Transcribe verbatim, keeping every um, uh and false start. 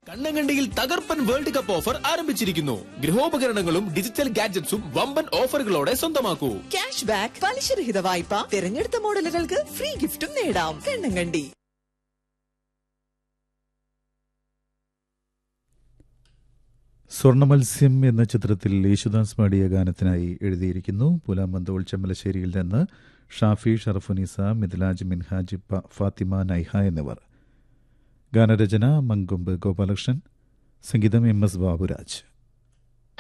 കണ്ണങ്കണ്ടിയിൽ തകർപ്പൻ world cup offer ആരംഭിച്ചിരിക്കുന്നു. ഗൃഹോപകരണങ്ങളും digital ഗാഡ്ജറ്റ്സും വമ്പൻ ഓഫറുകളോടെ സ്വന്തമാക്കൂ. ക്യാഷ് ബാക്ക്, പലിശരഹിത വായ്പ, തിരഞ്ഞെടുത്ത മോഡലുകൾക്ക് ഫ്രീ ഗിഫ്റ്റും നേടാം. കണ്ണങ്കണ്ടി. സ്വർണ്ണമത്സ്യം എന്ന ചിത്രത്തിൽ യേശുദാസ് പാടിയ ഗാനത്തിനായി എഴുതിയിരിക്കുന്നു. പുലാമന്തോൾ ചെമ്മലശ്ശേരിയിൽ നിന്ന് ഷാഫി, ഷറഫുനിസ, മിഥിലാജ്, മിൻഹാജ്, ഫാത്തിമ, നൈഹ എന്നിവർ. ഗാനരചന മങ്കൊമ്പ് ഗോപാലകൃഷ്ണൻ, സംഗീതം എം എസ് ബാബുരാജ്.